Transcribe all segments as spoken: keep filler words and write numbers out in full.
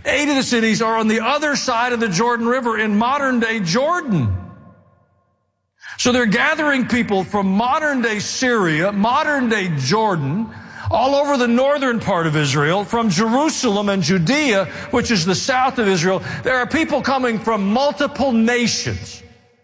Eight of the cities are on the other side of the Jordan River in modern-day Jordan. So they're gathering people from modern-day Syria, modern-day Jordan, all over the northern part of Israel, from Jerusalem and Judea, which is the south of Israel. There are people coming from multiple nations.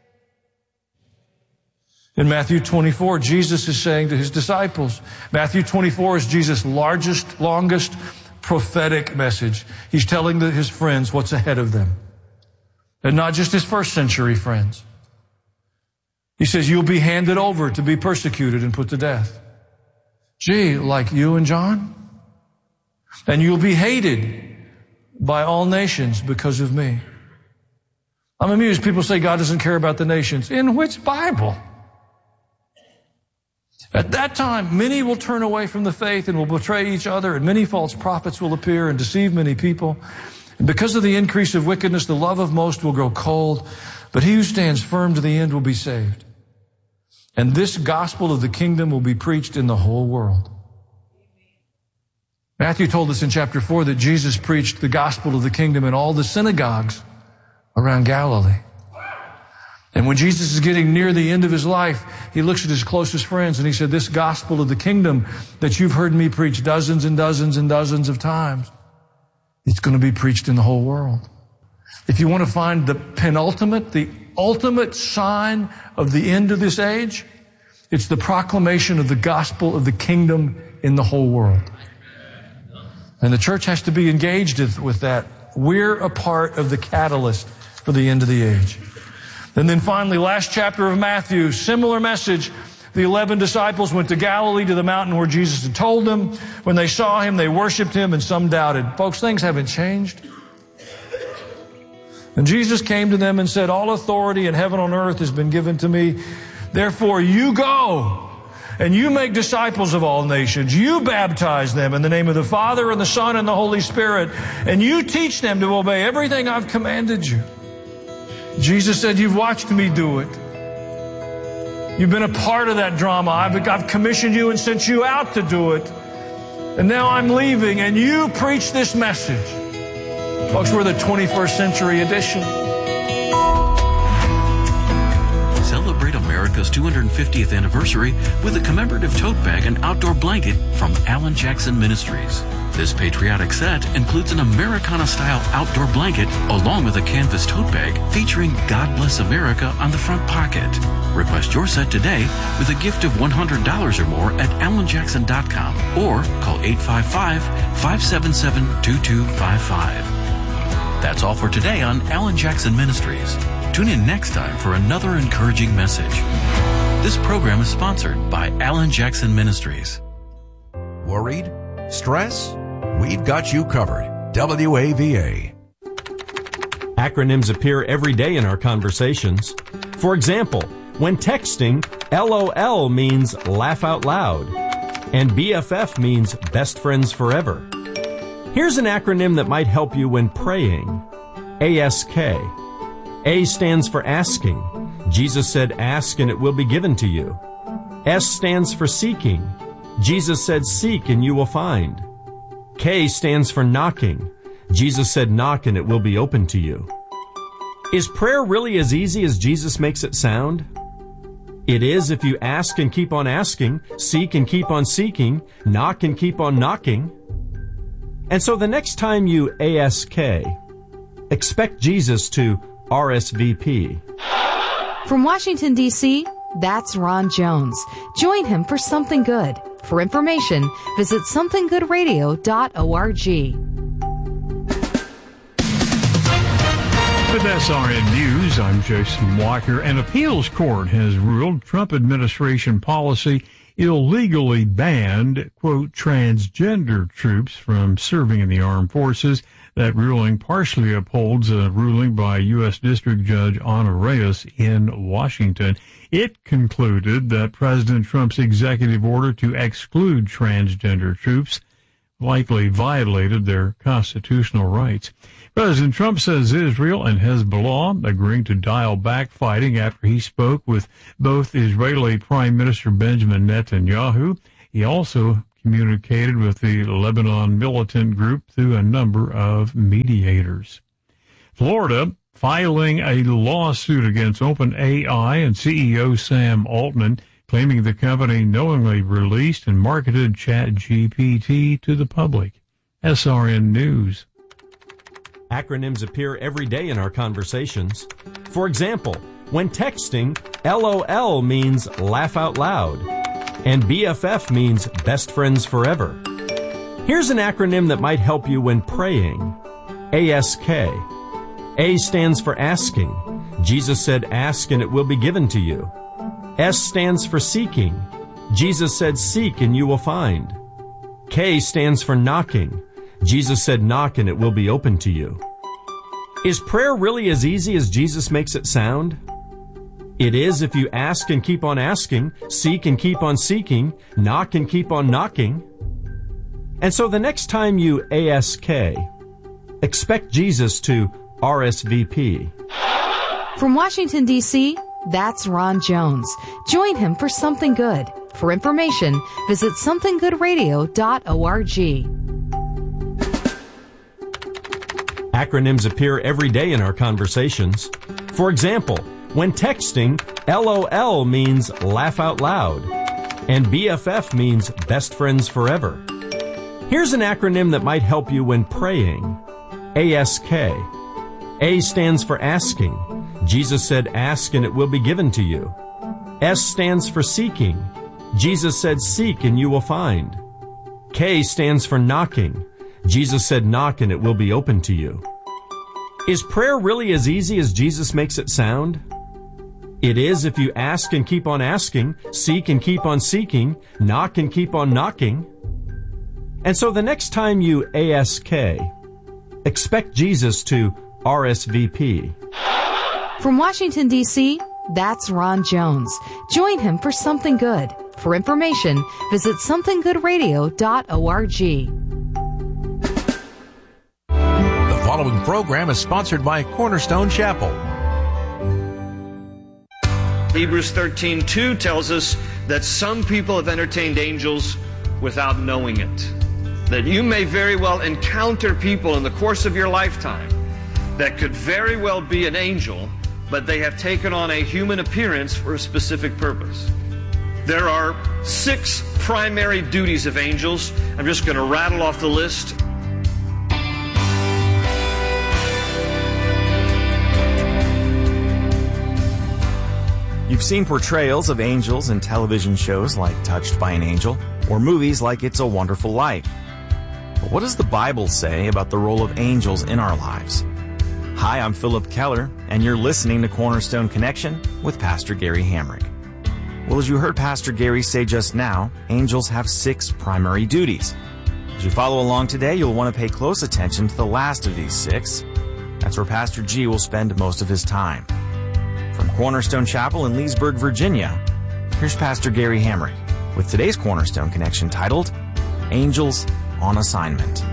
In Matthew twenty-four, Jesus is saying to his disciples, Matthew twenty-four is Jesus' largest, longest prophetic message. He's telling the, his friends what's ahead of them. And not just his first century friends. He says, you'll be handed over to be persecuted and put to death. Gee, like you and John? And you'll be hated by all nations because of me. I'm amused. People say God doesn't care about the nations. In which Bible? At that time, many will turn away from the faith and will betray each other, and many false prophets will appear and deceive many people. And because of the increase of wickedness, the love of most will grow cold, but he who stands firm to the end will be saved. And this gospel of the kingdom will be preached in the whole world. Matthew told us in chapter four that Jesus preached the gospel of the kingdom in all the synagogues around Galilee. And when Jesus is getting near the end of his life, he looks at his closest friends and he said, this gospel of the kingdom that you've heard me preach dozens and dozens and dozens of times, it's going to be preached in the whole world. If you want to find the penultimate, the ultimate sign of the end of this age, it's the proclamation of the gospel of the kingdom in the whole world. And the church has to be engaged with that. We're a part of the catalyst for the end of the age. And then finally, last chapter of Matthew, similar message. The eleven disciples went to Galilee to the mountain where Jesus had told them. When they saw him, they worshiped him, and some doubted. Folks, things haven't changed. And Jesus came to them and said, all authority in heaven and on earth has been given to me. Therefore, you go and you make disciples of all nations. You baptize them in the name of the Father and the Son and the Holy Spirit. And you teach them to obey everything I've commanded you. Jesus said, you've watched me do it. You've been a part of that drama. I've, I've commissioned you and sent you out to do it. And now I'm leaving, and you preach this message. Folks, we're the twenty-first century edition. Celebrate America's two hundred fiftieth anniversary with a commemorative tote bag and outdoor blanket from Alan Jackson Ministries. This patriotic set includes an Americana-style outdoor blanket along with a canvas tote bag featuring God Bless America on the front pocket. Request your set today with a gift of one hundred dollars or more at alan jackson dot com or call eight five five, five seven seven, two two five five. That's all for today on Alan Jackson Ministries. Tune in next time for another encouraging message. This program is sponsored by Alan Jackson Ministries. Worried? Stress? We've got you covered. W A V A. Acronyms appear every day in our conversations. For example, when texting, L O L means laugh out loud, and B F F means best friends forever. Here's an acronym that might help you when praying. A S K. A stands for asking. Jesus said, ask and it will be given to you. S stands for seeking. Jesus said, seek and you will find. K stands for knocking. Jesus said, knock and it will be open to you. Is prayer really as easy as Jesus makes it sound? It is if you ask and keep on asking, seek and keep on seeking, knock and keep on knocking. And so the next time you A S K, expect Jesus to R S V P. From Washington, D C, that's Ron Jones. Join him for Something Good. For information, visit something good radio dot org. With S R N News, I'm Jason Walker. An appeals court has ruled Trump administration policy illegally banned, quote, transgender troops from serving in the armed forces. That ruling partially upholds a ruling by U S District Judge Ana Reyes in Washington. It concluded that President Trump's executive order to exclude transgender troops likely violated their constitutional rights. President Trump says Israel and Hezbollah agreeing to dial back fighting after he spoke with both Israeli Prime Minister Benjamin Netanyahu. He also communicated with the Lebanon militant group through a number of mediators. Florida filing a lawsuit against OpenAI and C E O Sam Altman, claiming the company knowingly released and marketed ChatGPT to the public. S R N News. Acronyms appear every day in our conversations. For example, when texting, LOL means laugh out loud, and B F F means best friends forever. Here's an acronym that might help you when praying. A S K. A stands for asking. Jesus said, ask and it will be given to you. S stands for seeking. Jesus said, seek and you will find. K stands for knocking. Jesus said, knock and it will be open to you. Is prayer really as easy as Jesus makes it sound? It is if you ask and keep on asking, seek and keep on seeking, knock and keep on knocking. And so the next time you A S K, expect Jesus to R S V P. From Washington, D C, that's Ron Jones. Join him for Something Good. For information, visit something good radio dot org. Acronyms appear every day in our conversations. For example, when texting, LOL means laugh out loud, and B F F means best friends forever. Here's an acronym that might help you when praying. A S K. A stands for asking. Jesus said, ask and it will be given to you. S stands for seeking. Jesus said, seek and you will find. K stands for knocking. Jesus said, knock and it will be open to you. Is prayer really as easy as Jesus makes it sound? It is if you ask and keep on asking, seek and keep on seeking, knock and keep on knocking. And so the next time you A S K, expect Jesus to R S V P. From Washington, D C, that's Ron Jones. Join him for Something Good. For information, visit something good radio dot org. The following program is sponsored by Cornerstone Chapel. Hebrews thirteen two tells us that some people have entertained angels without knowing it. That you may very well encounter people in the course of your lifetime that could very well be an angel, but they have taken on a human appearance for a specific purpose. There are six primary duties of angels. I'm just going to rattle off the list. You've seen portrayals of angels in television shows like Touched by an Angel, or movies like It's a Wonderful Life. But what does the Bible say about the role of angels in our lives? Hi, I'm Philip Keller, and you're listening to Cornerstone Connection with Pastor Gary Hamrick. Well, as you heard Pastor Gary say just now, angels have six primary duties. As you follow along today, you'll want to pay close attention to the last of these six. That's where Pastor G will spend most of his time. From Cornerstone Chapel in Leesburg, Virginia, here's Pastor Gary Hamrick with today's Cornerstone Connection titled, Angels on Assignment.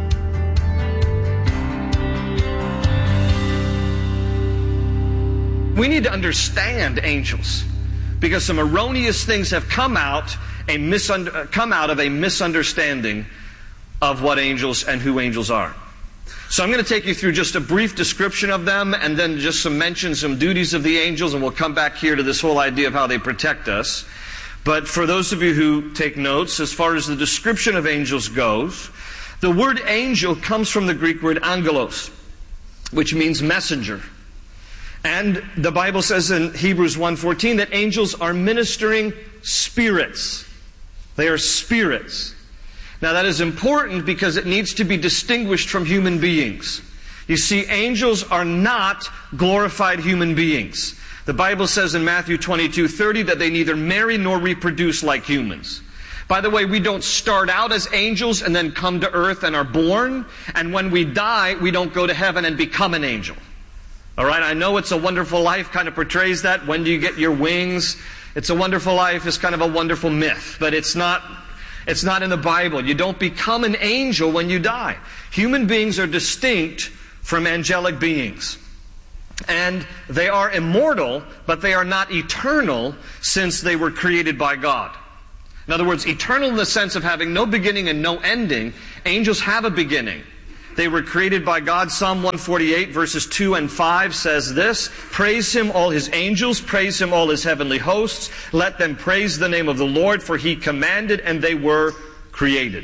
We need to understand angels because some erroneous things have come out, a misunder- come out of a misunderstanding of what angels and who angels are. So I'm going to take you through just a brief description of them and then just some mentions, some duties of the angels, and we'll come back here to this whole idea of how they protect us. But for those of you who take notes, as far as the description of angels goes, the word angel comes from the Greek word angelos, which means messenger. And the Bible says in Hebrews one fourteen that angels are ministering spirits. They are spirits. Now that is important because it needs to be distinguished from human beings. You see, angels are not glorified human beings. The Bible says in Matthew twenty-two thirty that they neither marry nor reproduce like humans. By the way, we don't start out as angels and then come to earth and are born. And when we die, we don't go to heaven and become an angel. All right, I know It's a Wonderful Life kind of portrays that. When do you get your wings? It's a Wonderful Life is kind of a wonderful myth, but it's not, it's not in the Bible. You don't become an angel when you die. Human beings are distinct from angelic beings. And they are immortal, but they are not eternal since they were created by God. In other words, eternal in the sense of having no beginning and no ending. Angels have a beginning. They were created by God. Psalm one forty-eight verses two and five says this, "Praise Him, all His angels, praise Him, all His heavenly hosts. Let them praise the name of the Lord, for He commanded and they were created."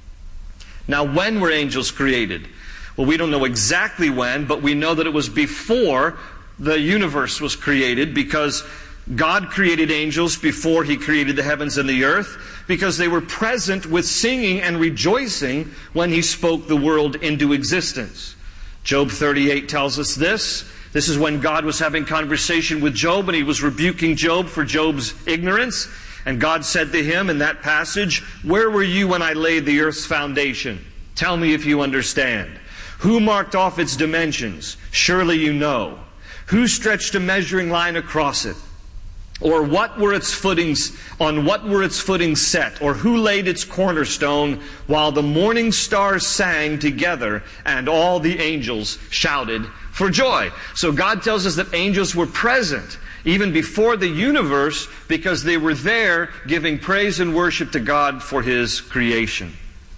Now, when were angels created? Well, we don't know exactly when, but we know that it was before the universe was created, because God created angels before He created the heavens and the earth, because they were present with singing and rejoicing when He spoke the world into existence. Job thirty-eight tells us this. This is when God was having conversation with Job, and He was rebuking Job for Job's ignorance. And God said to him in that passage, "Where were you when I laid the earth's foundation? Tell me if you understand. Who marked off its dimensions? Surely you know. Who stretched a measuring line across it? Or what were its footings, on what were its footings set? Or who laid its cornerstone while the morning stars sang together and all the angels shouted for joy?" So God tells us that angels were present even before the universe, because they were there giving praise and worship to God for His creation.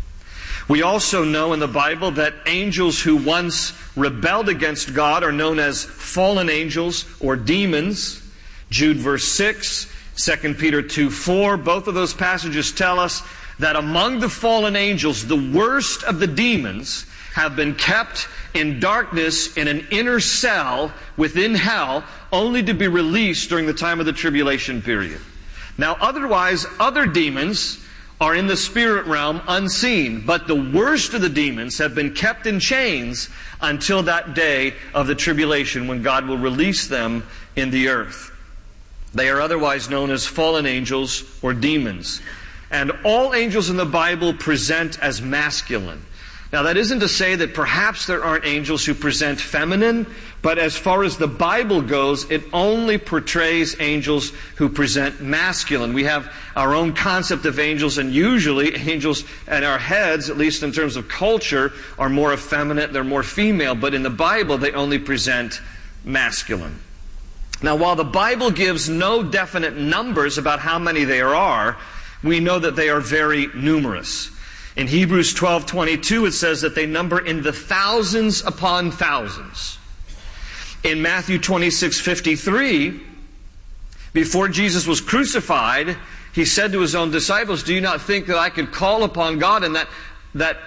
We also know in the Bible that angels who once rebelled against God are known as fallen angels or demons. Jude verse six, Second Peter two four, both of those passages tell us that among the fallen angels, the worst of the demons have been kept in darkness in an inner cell within hell, only to be released during the time of the tribulation period. Now, otherwise, other demons are in the spirit realm unseen, but the worst of the demons have been kept in chains until that day of the tribulation when God will release them in the earth. They are otherwise known as fallen angels or demons. And all angels in the Bible present as masculine. Now, that isn't to say that perhaps there aren't angels who present feminine, but as far as the Bible goes, it only portrays angels who present masculine. We have our own concept of angels, and usually angels in our heads, at least in terms of culture, are more effeminate, they're more female, but in the Bible they only present masculine. Now, while the Bible gives no definite numbers about how many there are, we know that they are very numerous. In Hebrews twelve twenty-two, it says that they number in the thousands upon thousands. In Matthew twenty-six fifty-three, before Jesus was crucified, He said to His own disciples, "Do you not think that I could call upon God and that that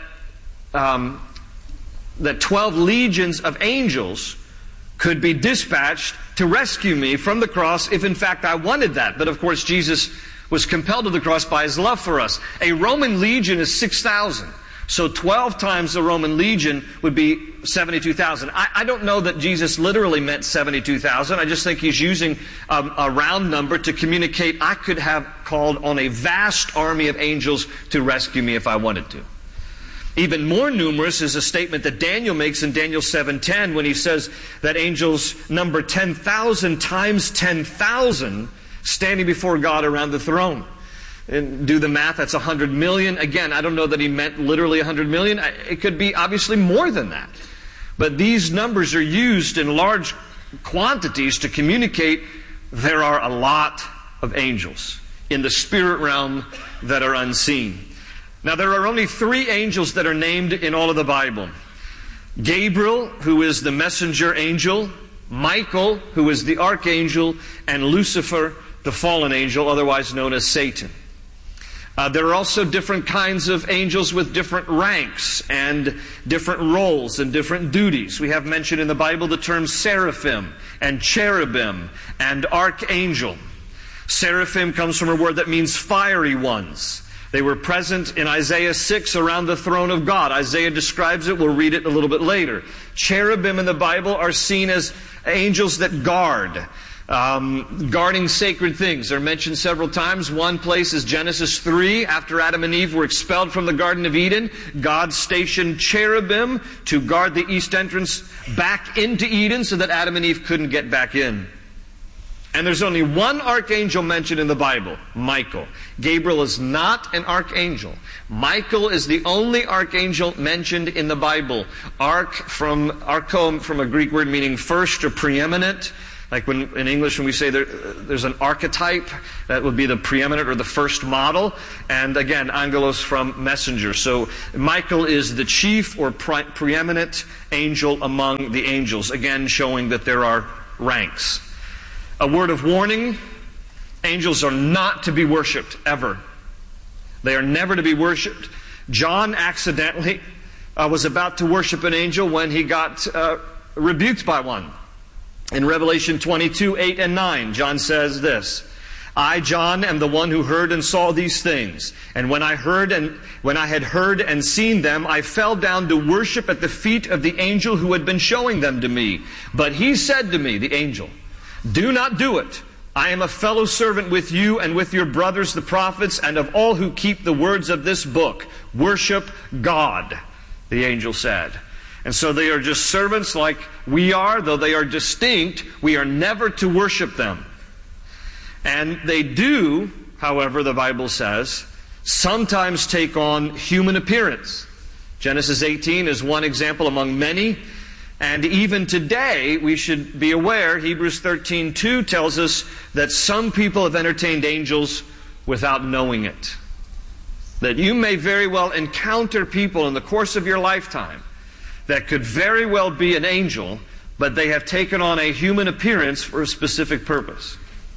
um, that twelve legions of angels could be dispatched to rescue me from the cross if in fact I wanted that?" But of course Jesus was compelled to the cross by His love for us. A Roman legion is six thousand. So twelve times the Roman legion would be seventy-two thousand. I, I don't know that Jesus literally meant seventy-two thousand. I just think He's using um, a round number to communicate I could have called on a vast army of angels to rescue me if I wanted to. Even more numerous is a statement that Daniel makes in Daniel seven ten when he says that angels number ten thousand times ten thousand standing before God around the throne. And do the math, that's one hundred million. Again, I don't know that he meant literally one hundred million. It could be obviously more than that. But these numbers are used in large quantities to communicate there are a lot of angels in the spirit realm that are unseen. Now, there are only three angels that are named in all of the Bible. Gabriel, who is the messenger angel, Michael, who is the archangel, and Lucifer, the fallen angel, otherwise known as Satan. Uh, there are also different kinds of angels with different ranks and different roles and different duties. We have mentioned in the Bible the terms seraphim and cherubim and archangel. Seraphim comes from a word that means fiery ones. They were present in Isaiah six around the throne of God. Isaiah describes it. We'll read it a little bit later. Cherubim in the Bible are seen as angels that guard. Um, guarding sacred things. They're mentioned several times. One place is Genesis three. After Adam and Eve were expelled from the Garden of Eden, God stationed cherubim to guard the east entrance back into Eden so that Adam and Eve couldn't get back in. And there's only one archangel mentioned in the Bible, Michael. Gabriel is not an archangel. Michael is the only archangel mentioned in the Bible. Arch from archo from a Greek word meaning first or preeminent. Like when in English when we say there, there's an archetype, that would be the preeminent or the first model. And again, angelos from messenger. So Michael is the chief or pre- preeminent angel among the angels. Again, showing that there are ranks. A word of warning, angels are not to be worshipped ever. They are never to be worshipped. John accidentally uh, was about to worship an angel when he got uh, rebuked by one. In Revelation twenty-two, eight and nine, John says this, I, John, am the one who heard and saw these things. And when I heard and when I had heard and seen them, I fell down to worship at the feet of the angel who had been showing them to me. But he said to me, the angel, do not do it. I am a fellow servant with you and with your brothers the prophets and of all who keep the words of this book. Worship God, the angel said. And so they are just servants like we are, though they are distinct. We are never to worship them. And they do, however, the Bible says, sometimes take on human appearance. Genesis eighteen is one example among many. And even today, we should be aware, Hebrews thirteen two tells us that some people have entertained angels without knowing it. That you may very well encounter people in the course of your lifetime that could very well be an angel, but they have taken on a human appearance for a specific purpose.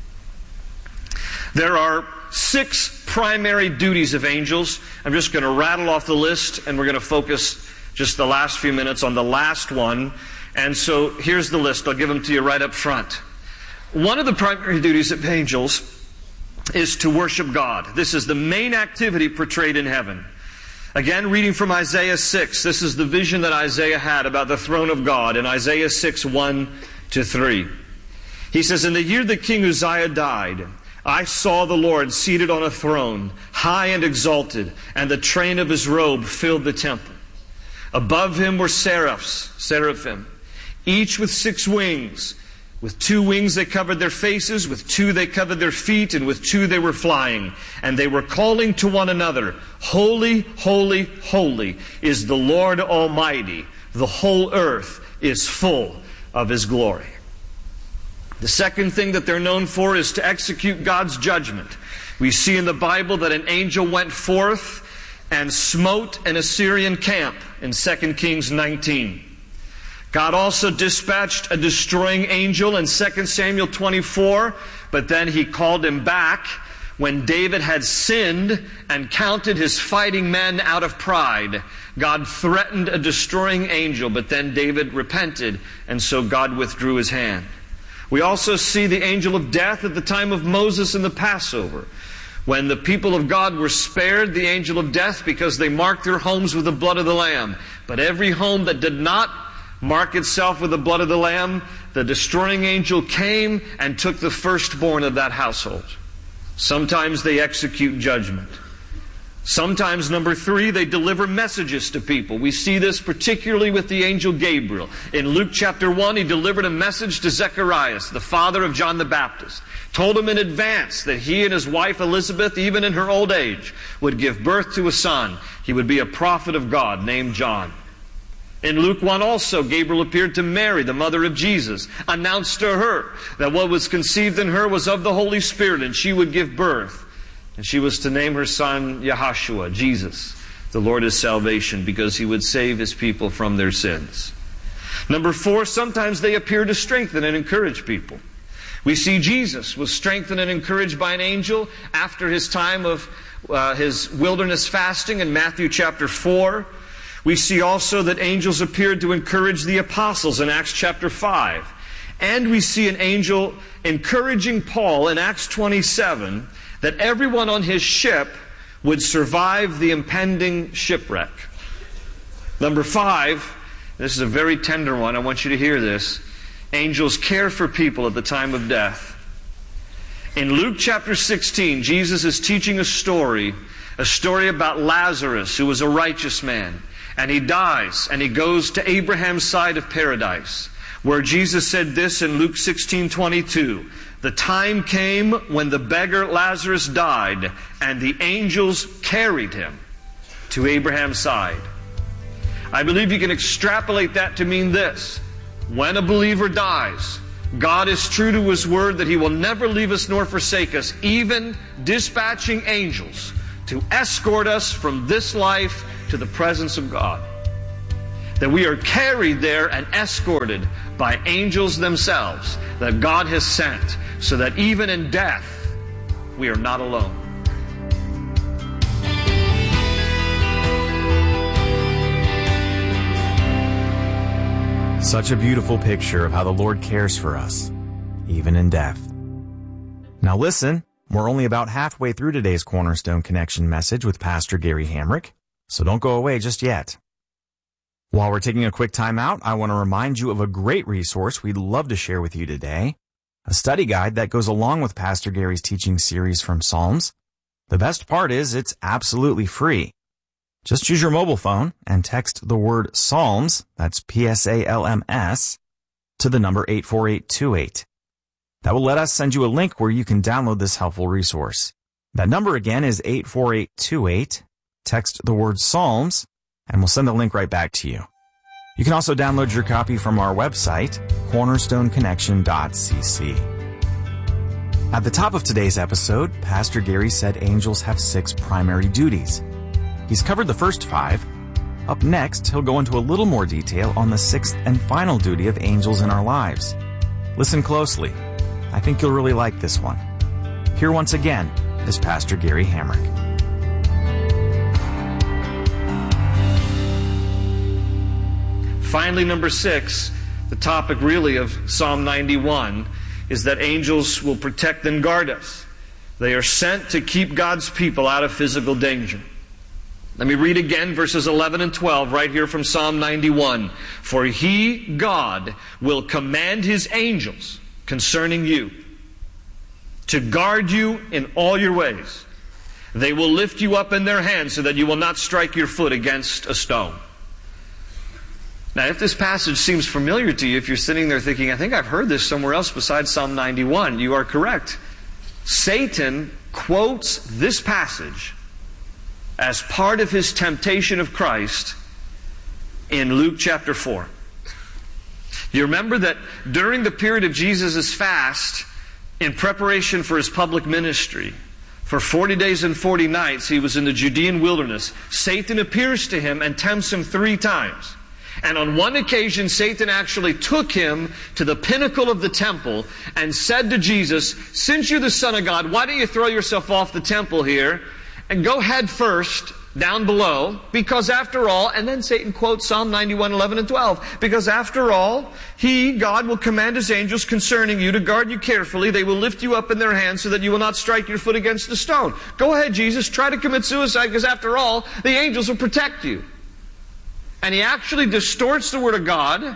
There are six primary duties of angels. I'm just going to rattle off the list, and we're going to focus just the last few minutes on the last one. And so here's the list. I'll give them to you right up front. One of the primary duties of angels is to worship God. This is the main activity portrayed in heaven. Again, reading from Isaiah six, this is the vision that Isaiah had about the throne of God in Isaiah six, one to three. He says, in the year that King Uzziah died, I saw the Lord seated on a throne, high and exalted, and the train of his robe filled the temple. Above him were seraphs, seraphim, each with six wings. With two wings they covered their faces, with two they covered their feet, and with two they were flying. And they were calling to one another, Holy, holy, holy is the Lord Almighty. The whole earth is full of His glory. The second thing that they're known for is to execute God's judgment. We see in the Bible that an angel went forth and smote an Assyrian camp in Second Kings nineteen. God also dispatched a destroying angel in Second Samuel twenty-four, but then He called him back when David had sinned and counted his fighting men out of pride. God threatened a destroying angel, but then David repented, and so God withdrew His hand. We also see the angel of death at the time of Moses in the Passover. When the people of God were spared the angel of death because they marked their homes with the blood of the Lamb. But every home that did not mark itself with the blood of the Lamb, the destroying angel came and took the firstborn of that household. Sometimes they execute judgment. Sometimes, number three, they deliver messages to people. We see this particularly with the angel Gabriel. In Luke chapter one, he delivered a message to Zacharias, the father of John the Baptist. Told him in advance that he and his wife Elizabeth, even in her old age, would give birth to a son. He would be a prophet of God named John. In Luke one also, Gabriel appeared to Mary, the mother of Jesus, announced to her that what was conceived in her was of the Holy Spirit, and she would give birth. And she was to name her son Yahashua, Jesus, the Lord is salvation, because He would save His people from their sins. Number four, sometimes they appear to strengthen and encourage people. We see Jesus was strengthened and encouraged by an angel after His time of uh, His wilderness fasting in Matthew chapter four. We see also that angels appeared to encourage the apostles in Acts chapter five. And we see an angel encouraging Paul in Acts twenty-seven that everyone on his ship would survive the impending shipwreck. Number five, this is a very tender one, I want you to hear this. Angels care for people at the time of death. In Luke chapter sixteen, Jesus is teaching a story, a story about Lazarus, who was a righteous man. And he dies, and he goes to Abraham's side of paradise, where Jesus said this in Luke sixteen twenty-two. The time came when the beggar Lazarus died, and the angels carried him to Abraham's side. I believe you can extrapolate that to mean this. When a believer dies, God is true to His word that He will never leave us nor forsake us, even dispatching angels to escort us from this life to the presence of God. That we are carried there and escorted by angels themselves that God has sent, so that even in death, we are not alone. Such a beautiful picture of how the Lord cares for us, even in death. Now listen, we're only about halfway through today's Cornerstone Connection message with Pastor Gary Hamrick, so don't go away just yet. While we're taking a quick time out, I want to remind you of a great resource we'd love to share with you today, a study guide that goes along with Pastor Gary's teaching series from Psalms. The best part is it's absolutely free. Just use your mobile phone and text the word Psalms, that's P S A L M S, to the number eight four eight two eight. That will let us send you a link where you can download this helpful resource. That number again is eight four eight two eight. Text the word Psalms, and we'll send the link right back to you. You can also download your copy from our website, cornerstone connection dot c c. At the top of today's episode, Pastor Gary said angels have six primary duties. He's covered the first five. Up next, he'll go into a little more detail on the sixth and final duty of angels in our lives. Listen closely. I think you'll really like this one. Here once again is Pastor Gary Hamrick. Finally, number six, the topic really of Psalm ninety-one, is that angels will protect and guard us. They are sent to keep God's people out of physical danger. Let me read again verses eleven and twelve right here from Psalm ninety-one. For He, God, will command His angels concerning you to guard you in all your ways. They will lift you up in their hands so that you will not strike your foot against a stone. Now, if this passage seems familiar to you, if you're sitting there thinking, I think I've heard this somewhere else besides Psalm ninety-one, you are correct. Satan quotes this passage as part of his temptation of Christ in Luke chapter four. You remember that during the period of Jesus' fast, in preparation for His public ministry, for forty days and forty nights, He was in the Judean wilderness. Satan appears to Him and tempts Him three times. And on one occasion, Satan actually took Him to the pinnacle of the temple and said to Jesus, since you're the Son of God, why don't you throw yourself off the temple here and go head first down below, because after all, and then Satan quotes Psalm ninety-one, eleven and twelve, because after all, He, God, will command His angels concerning you to guard you carefully. They will lift you up in their hands so that you will not strike your foot against a stone. Go ahead, Jesus, try to commit suicide, because after all, the angels will protect you. And he actually distorts the Word of God,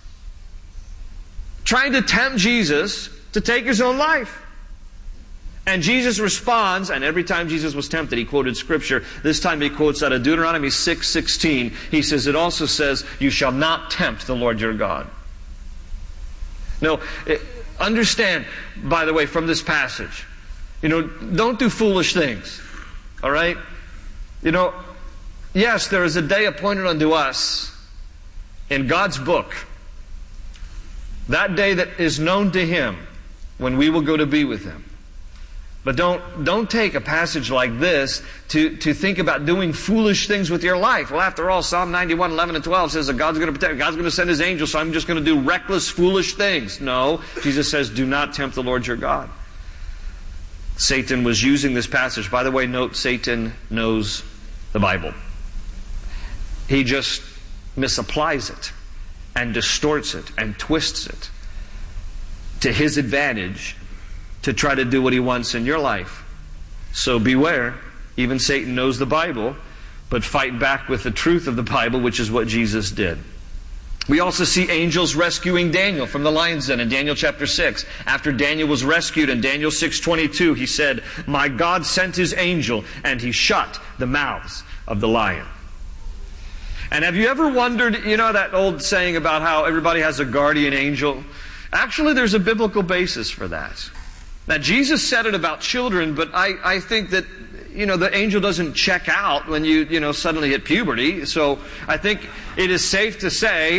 trying to tempt Jesus to take His own life. And Jesus responds, and every time Jesus was tempted, He quoted Scripture. This time He quotes out of Deuteronomy six sixteen. He says, it also says, you shall not tempt the Lord your God. Now, understand, by the way, from this passage, you know, don't do foolish things. All right? You know, yes, there is a day appointed unto us in God's book. That day that is known to Him when we will go to be with Him. But don't, don't take a passage like this to, to think about doing foolish things with your life. Well, after all, Psalm ninety-one, eleven and twelve says that God's going to protect, God's going to send His angels, so I'm just going to do reckless, foolish things. No, Jesus says, do not tempt the Lord your God. Satan was using this passage. By the way, note, Satan knows the Bible. He just misapplies it and distorts it and twists it to his advantage to try to do what he wants in your life. So beware. Even Satan knows the Bible, but fight back with the truth of the Bible, which is what Jesus did. We also see angels rescuing Daniel from the lion's den in Daniel chapter six. After Daniel was rescued in Daniel six twenty-two, he said, my God sent His angel and He shut the mouths of the lion. And have you ever wondered, you know that old saying about how everybody has a guardian angel? Actually, there's a biblical basis for that. Now, Jesus said it about children, but I, I think that, you know, the angel doesn't check out when you, you know, suddenly hit puberty. So I think it is safe to say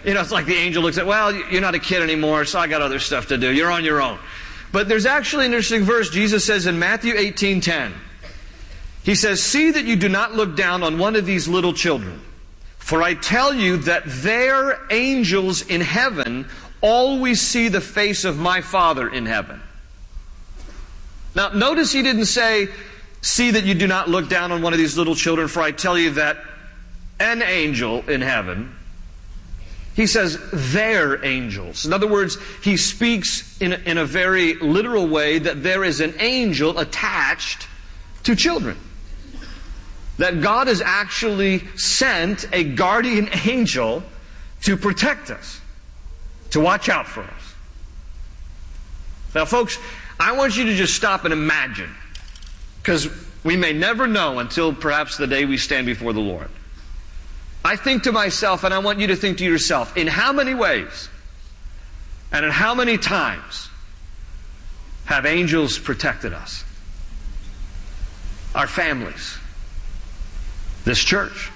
You know, it's like the angel looks at, well, you're not a kid anymore, so I got other stuff to do. You're on your own. But there's actually an interesting verse. Jesus says in Matthew eighteen ten, He says, see that you do not look down on one of these little children. For I tell you that their angels in heaven always see the face of my Father in heaven. Now, notice He didn't say, see that you do not look down on one of these little children, for I tell you that an angel in heaven. He says, their angels. In other words, He speaks in a, in a very literal way that there is an angel attached to children. That God has actually sent a guardian angel to protect us, to watch out for us. Now, folks, I want you to just stop and imagine, because we may never know until perhaps the day we stand before the Lord. I think to myself, and I want you to think to yourself, in how many ways and in how many times have angels protected us? Our families. This church.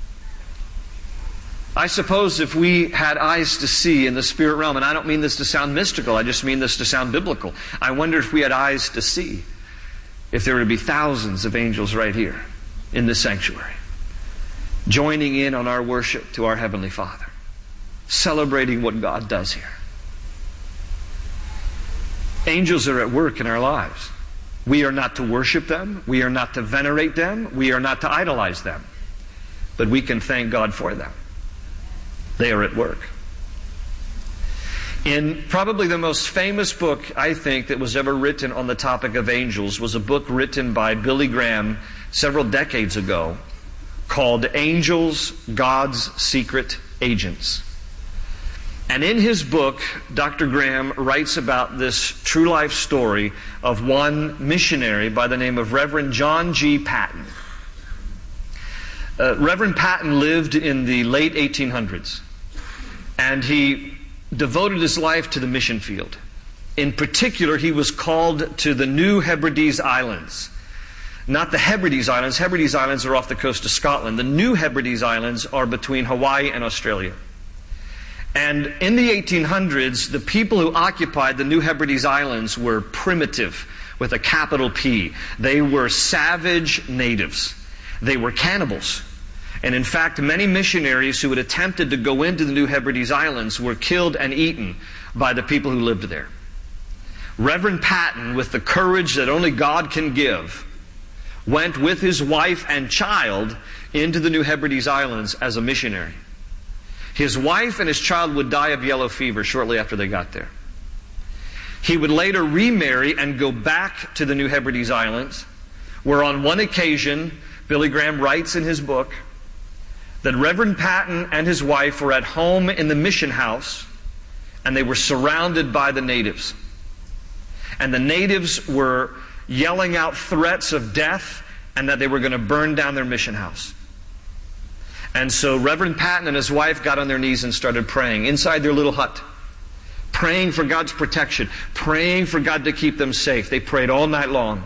I suppose if we had eyes to see in the spirit realm, and I don't mean this to sound mystical, I just mean this to sound biblical. I wonder if we had eyes to see if there were to be thousands of angels right here in this sanctuary, joining in on our worship to our Heavenly Father, celebrating what God does here. Angels are at work in our lives. We are not to worship them. We are not to venerate them. We are not to idolize them. But we can thank God for them. They are at work. In probably the most famous book, I think, that was ever written on the topic of angels was a book written by Billy Graham several decades ago called Angels, God's Secret Agents. And in his book, Doctor Graham writes about this true life story of one missionary by the name of Reverend John G. Paton. Uh, Reverend Paton lived in the late eighteen hundreds, and he devoted his life to the mission field. In particular, he was called to the New Hebrides Islands. Not the Hebrides Islands. Hebrides Islands are off the coast of Scotland. The New Hebrides Islands are between Hawaii and Australia. And in the eighteen hundreds, the people who occupied the New Hebrides Islands were primitive, with a capital P. They were savage natives. They were cannibals. And in fact, many missionaries who had attempted to go into the New Hebrides Islands were killed and eaten by the people who lived there. Reverend Paton, with the courage that only God can give, went with his wife and child into the New Hebrides Islands as a missionary. His wife and his child would die of yellow fever shortly after they got there. He would later remarry and go back to the New Hebrides Islands, where on one occasion, Billy Graham writes in his book, that Reverend Paton and his wife were at home in the mission house, and they were surrounded by the natives. And the natives were yelling out threats of death and that they were going to burn down their mission house. And so Reverend Paton and his wife got on their knees and started praying inside their little hut, praying for God's protection, praying for God to keep them safe. They prayed all night long.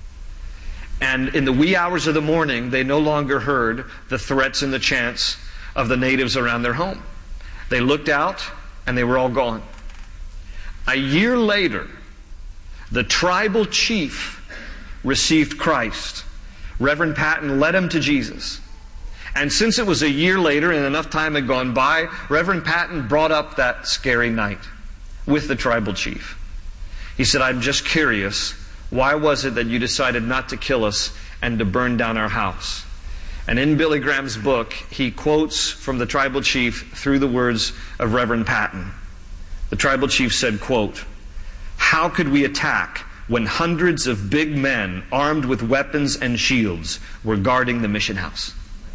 And in the wee hours of the morning, they no longer heard the threats and the chants of the natives around their home. They looked out, and they were all gone. A year later, the tribal chief received Christ. Reverend Paton led him to Jesus. And since it was a year later and enough time had gone by, Reverend Paton brought up that scary night with the tribal chief. He said, I'm just curious, why was it that you decided not to kill us and to burn down our house? And in Billy Graham's book, he quotes from the tribal chief through the words of Reverend Paton. The tribal chief said, quote, how could we attack when hundreds of big men armed with weapons and shields were guarding the mission house?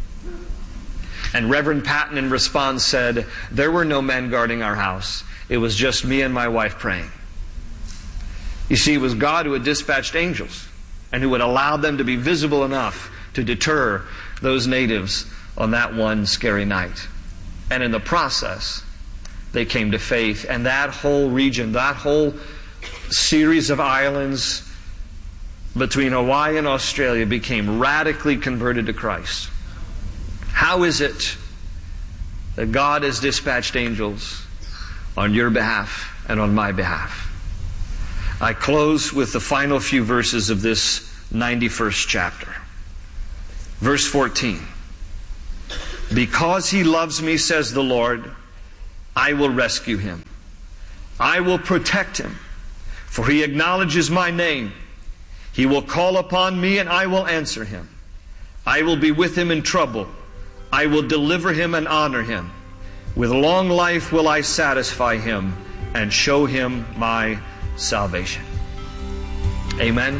And Reverend Paton in response said, there were no men guarding our house. It was just me and my wife praying. You see, it was God who had dispatched angels and who had allowed them to be visible enough to deter those natives on that one scary night. And in the process, they came to faith. And that whole region, that whole series of islands between Hawaii and Australia became radically converted to Christ. How is it that God has dispatched angels on your behalf and on my behalf. I close with the final few verses of this ninety-first chapter. Verse fourteen. Because he loves me, says the Lord, I will rescue him. I will protect him, for he acknowledges my name. He will call upon me, and I will answer him. I will be with him in trouble. I will deliver him and honor him. With long life will I satisfy him and show him my salvation. Amen.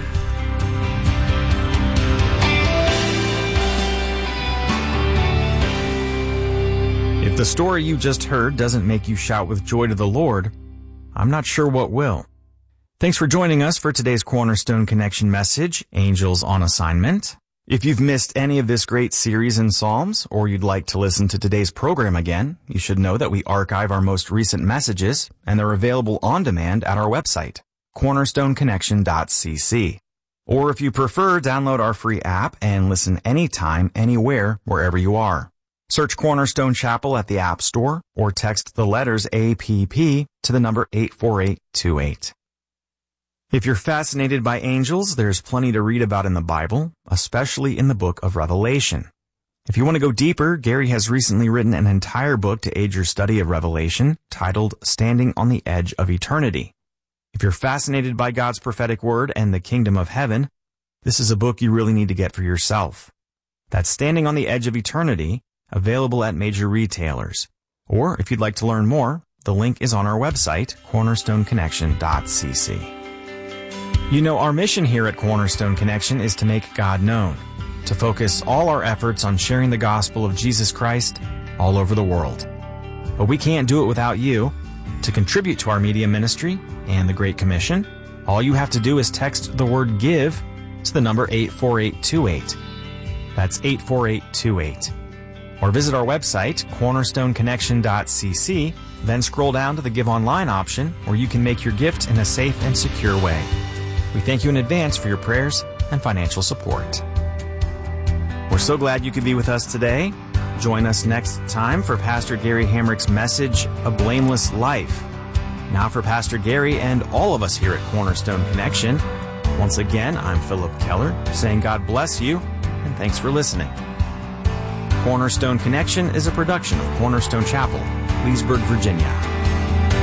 If the story you just heard doesn't make you shout with joy to the Lord, I'm not sure what will. Thanks for joining us for today's Cornerstone Connection message, Angels on Assignment. If you've missed any of this great series in Psalms, or you'd like to listen to today's program again, you should know that we archive our most recent messages, and they're available on demand at our website, cornerstone connection dot c c. Or if you prefer, download our free app and listen anytime, anywhere, wherever you are. Search Cornerstone Chapel at the App Store, or text the letters A P P to the number eight four eight two eight. If you're fascinated by angels, there's plenty to read about in the Bible, especially in the book of Revelation. If you want to go deeper, Gary has recently written an entire book to aid your study of Revelation, titled Standing on the Edge of Eternity. If you're fascinated by God's prophetic word and the kingdom of heaven, this is a book you really need to get for yourself. That's Standing on the Edge of Eternity, available at major retailers. Or if you'd like to learn more, the link is on our website, cornerstone connection dot c c. You know, our mission here at Cornerstone Connection is to make God known, to focus all our efforts on sharing the gospel of Jesus Christ all over the world. But we can't do it without you. To contribute to our media ministry and the Great Commission, all you have to do is text the word GIVE to the number eight four eight two eight. That's eight four eight two eight. Or visit our website, cornerstone connection dot c c, then scroll down to the Give Online option, where you can make your gift in a safe and secure way. We thank you in advance for your prayers and financial support. We're so glad you could be with us today. Join us next time for Pastor Gary Hamrick's message, A Blameless Life. Now for Pastor Gary and all of us here at Cornerstone Connection, once again, I'm Philip Keller, saying God bless you, and thanks for listening. Cornerstone Connection is a production of Cornerstone Chapel, Leesburg, Virginia.